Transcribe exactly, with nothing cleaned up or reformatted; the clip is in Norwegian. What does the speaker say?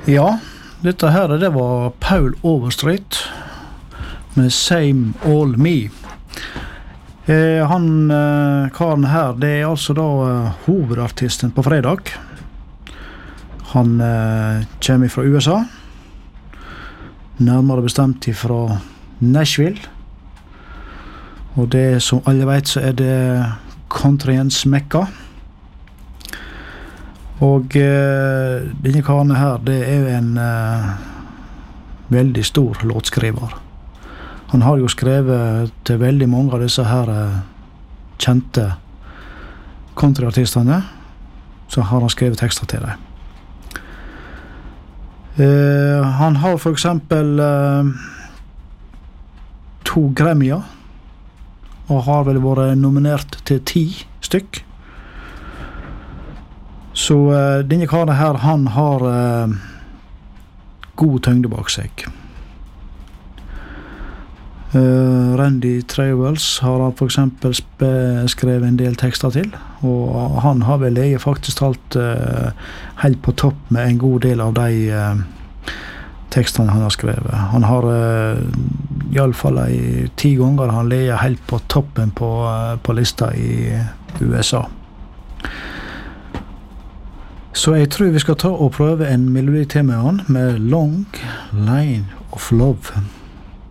Ja, dette her det var Paul Overstreet med Same All Me. Eh, han, eh, karen her, det er altså da eh, hovedartisten på fredag. Han eh, kommer fra U S A, nærmere bestemt fra Nashville. Og det som alle vet så er det countryens mekka. Og eh, denne karen her, det er jo en eh, veldig stor låtskriver. Han har jo skrevet til veldig mange av disse her eh, kjente countryartistene, så har han skrevet tekster til dem. Eh, han har for eksempel eh, to Grammyer, og har vel vært nominert til ti stykk. Så uh, denne karen her, han har uh, god tyngde bak seg. Uh, Randy Travels har han for eksempel skrevet en del tekster til, og han har vel leget faktisk talt uh, helt på topp med en god del av de uh, tekstene han har skrevet. Han har uh, i alle fall i ti ganger han leget helt på toppen på, uh, på lista i U S A. Så jeg tror vi skal ta og prøve en melodi til med han, med Long Line of Love.